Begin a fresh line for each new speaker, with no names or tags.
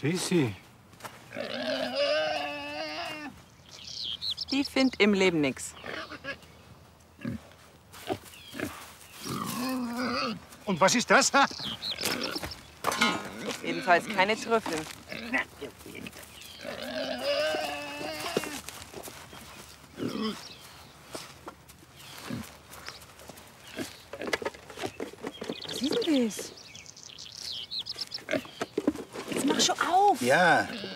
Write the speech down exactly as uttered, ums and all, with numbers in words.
Sissi.
Die findet im Leben nichts.
Und was ist das? Ha?
Jedenfalls keine Trüffel. Was ist denn das? Jetzt mach schon auf!
Ja.